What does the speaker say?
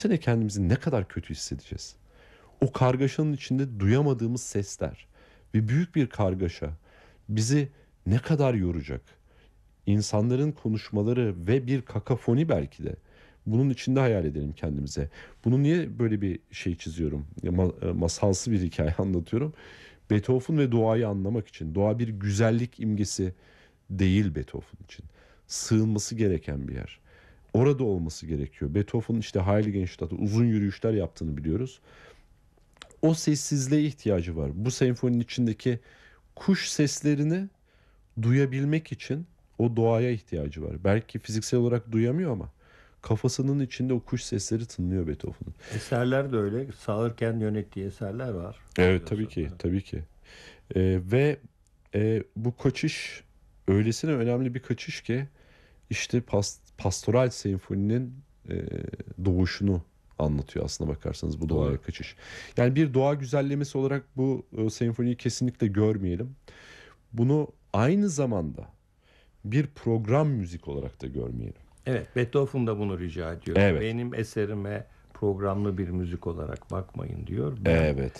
Düşünsene kendimizi ne kadar kötü hissedeceğiz. O kargaşanın içinde duyamadığımız sesler ve büyük bir kargaşa bizi ne kadar yoracak? İnsanların konuşmaları ve bir kakafoni belki de. Bunun içinde hayal edelim kendimize. Bunu niye böyle bir şey çiziyorum? Masalsı bir hikaye anlatıyorum. Beethoven ve doğayı anlamak için. Doğa bir güzellik imgesi değil Beethoven için. Sığınması gereken bir yer. Orada olması gerekiyor. Beethoven'ın işte Heiligenstadt'ta uzun yürüyüşler yaptığını biliyoruz. O sessizliğe ihtiyacı var. Bu senfoninin içindeki kuş seslerini duyabilmek için o doğaya ihtiyacı var. Belki fiziksel olarak duyamıyor ama kafasının içinde o kuş sesleri tınlıyor Beethoven'ın. Eserler de öyle. Sağırken yönettiği eserler var. Evet, tabii Biliyorsun. ki, Evet. tabii ki. Ve bu kaçış öylesine önemli bir kaçış ki işte pastoral senfoninin e, doğuşunu anlatıyor aslına bakarsanız bu doğaya Doğru. kaçış. Yani bir doğa güzellemesi olarak bu senfoniyi kesinlikle görmeyelim. Bunu aynı zamanda bir program müzik olarak da görmeyelim. Evet, Beethoven da bunu rica ediyor. Evet, Benim eserime programlı bir müzik olarak bakmayın diyor. Ben evet.